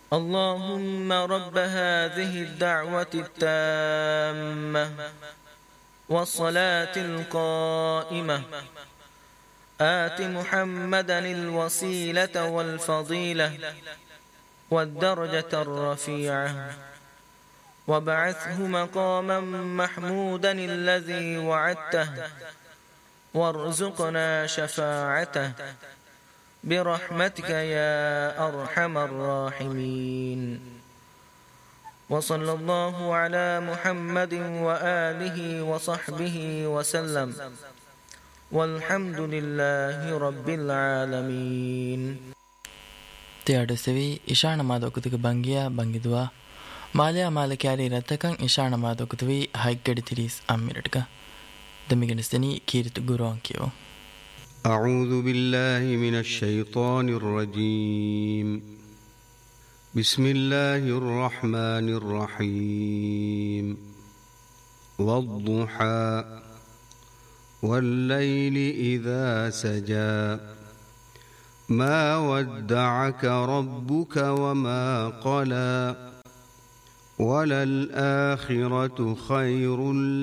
اللهم رب هذه الدعوة التامة والصلاة القائمة آت محمدا الوسيلة والفضيلة والدرجة الرفيعة وابعثه مقاما محمودا الذي وعدته وارزقنا شفاعته برحمتك يا أرحم الراحمين. وصلى الله على محمد وآله وصحبه وسلم والحمد لله رب العالمين. تيار سوي إشارة ما دوكتك بانجيا بانجدوا ماليا مالكاري رتكن إشارة ما دوكتوي هايكد تريس أميرتك دميغنستني كيرت غورون كيو. أعوذ بالله من الشيطان الرجيم. بسم الله الرحمن الرحيم. والضحى والليل إذا سجى ما ودعك ربك وما قلى وللآخرة خير